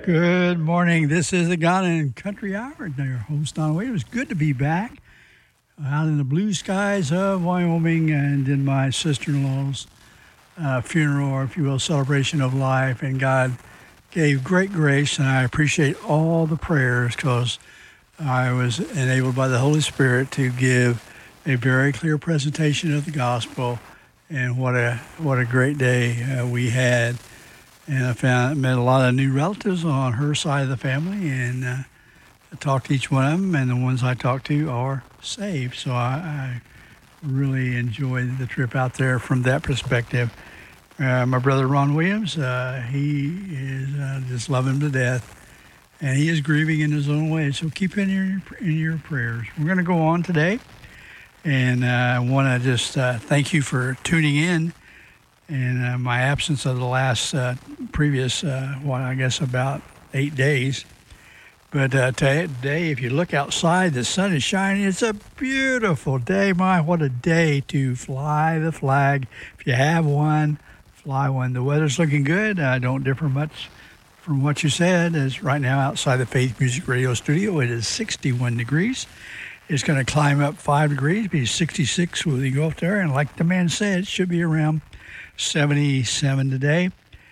Good morning. This is the God and Country Hour. Your host, Don Wade. It was good to be back out in the blue skies of Wyoming and in my sister-in-law's funeral, or if you will, celebration of life. And God gave great grace, and I appreciate all the prayers because I was enabled by the Holy Spirit to give a very clear presentation of the gospel. And what a great day we had. And I met a lot of new relatives on her side of the family, and I talked to each one of them, and the ones I talked to are saved. So I really enjoyed the trip out there from that perspective. My brother Ron Williams, he is just love him to death, and he is grieving in his own way. So keep in your prayers. We're going to go on today, and I want to just thank you for tuning in. And my absence of the last previous, I guess about 8 days. But today, if you look outside, the sun is shining. It's a beautiful day. What a day to fly the flag. If you have one, fly one. The weather's looking good. I don't differ much from what you said. It's right now outside the Faith Music Radio studio. It is 61 degrees. It's going to climb up 5 degrees, be 66 when you go up there. And like the man said, it should be around 77 today.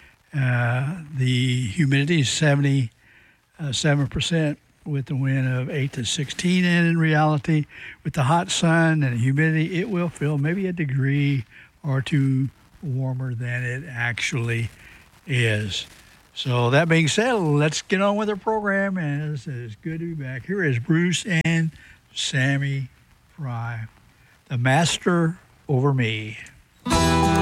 The humidity is 77% with the wind of 8 to 16. And in reality, with the hot sun and the humidity, it will feel maybe a degree or two warmer than it actually is. So that being said, let's get on with our program. And it's good to be back. Here is Bruce and Sammy Fry, The Master Over Me.